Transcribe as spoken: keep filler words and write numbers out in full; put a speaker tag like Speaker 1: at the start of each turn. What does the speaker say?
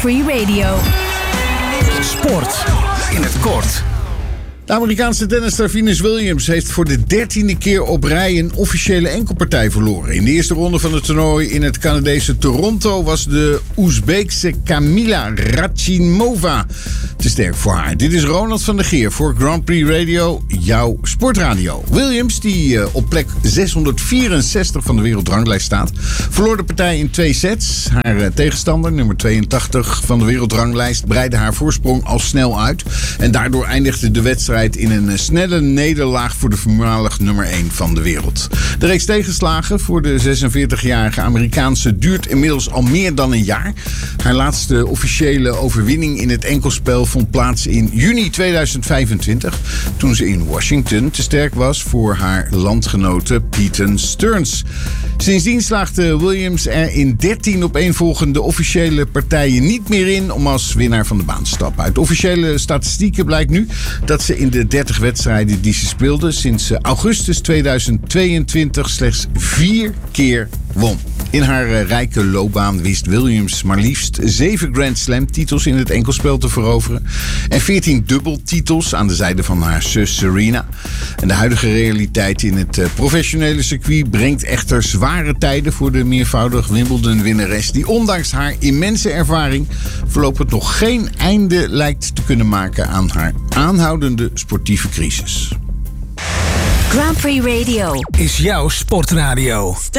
Speaker 1: Prix Radio.
Speaker 2: Sport in het kort.
Speaker 3: De Amerikaanse tennisster Venus Williams heeft voor de dertiende keer op rij een officiële enkelpartij verloren. In de eerste ronde van het toernooi in het Canadese Toronto was de Oezbeekse Kamila Rachimova te sterk voor haar. Dit is Ronald van der Geer voor Grand Prix Radio, jouw sportradio. Williams, die uh, op plek zeshonderdvierenzestig van de wereldranglijst staat, verloor de partij in twee sets. Haar uh, tegenstander, nummer tweeëntachtig van de wereldranglijst, breidde haar voorsprong al snel uit. En daardoor eindigde de wedstrijd in een snelle nederlaag voor de voormalig nummer één van de wereld. De reeks tegenslagen voor de zesenveertigjarige Amerikaanse duurt inmiddels al meer dan een jaar. Haar laatste officiële overwinning in het enkelspel vond plaats in juni tweeduizend vijfentwintig... toen ze in Washington te sterk was voor haar landgenote Peyton Stearns. Sindsdien slaagde Williams er in dertien opeenvolgende officiële partijen niet meer in om als winnaar van de baan te stappen. Uit officiële statistieken blijkt nu dat ze in de dertig wedstrijden die ze speelde sinds augustus tweeduizend tweeëntwintig slechts vier keer won. In haar uh, rijke loopbaan wist Williams maar liefst zeven Grand Slam titels in het enkelspel te veroveren en veertien dubbeltitels aan de zijde van haar zus Serena. En de huidige realiteit in het uh, professionele circuit brengt echter zware tijden voor de meervoudig Wimbledon-winnares, die ondanks haar immense ervaring voorlopig nog geen einde lijkt te kunnen maken aan haar aanhoudende sportieve crisis.
Speaker 1: Grand Prix Radio
Speaker 2: Is jouw sportradio.